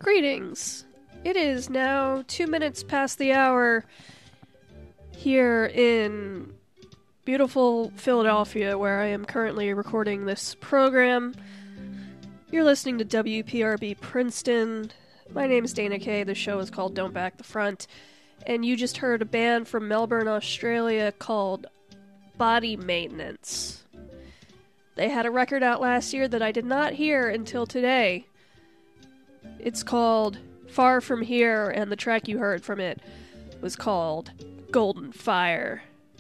Greetings. It is now 2 minutes past the hour here in beautiful Philadelphia, where I am currently recording this program. You're listening to WPRB Princeton. My name is Dana Kay. The show is called Don't Back the Front. And you just heard a band from Melbourne, Australia called Body Maintenance. They had a record out last year that I did not hear until today. It's called Far From Here, and the track you heard from it was called Golden Fire.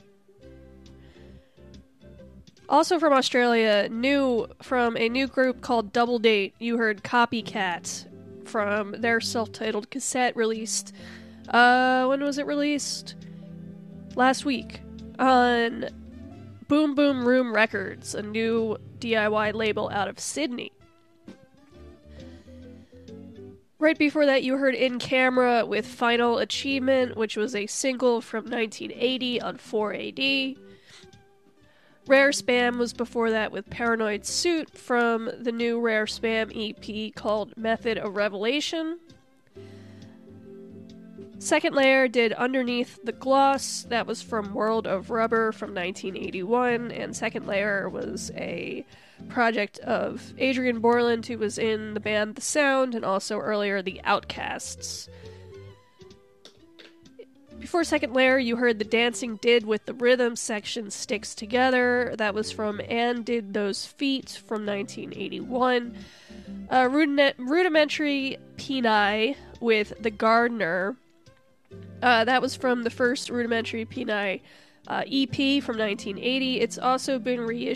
Also from Australia, from a new group called Double Date, you heard Copycat from their self-titled cassette released. When was it released? Last week on Boom Boom Room Records, a new DIY label out of Sydney. Right before that, you heard In Camera with Final Achievement, which was a single from 1980 on 4AD. Rare Spam was before that with Paranoid Suit from the new Rare Spam EP called Method of Revelation. Second Layer did Underneath the Gloss, that was from World of Rubber from 1981, and Second Layer was a project of Adrian Borland, who was in the band The Sound, and also earlier The Outcasts. Before Second Layer, you heard The Dancing Did with the Rhythm section Sticks Together. That was from And Did Those Feet from 1981. Rudimentary Peni with The Gardener. That was from the first Rudimentary Peni EP from 1980. It's also been reissued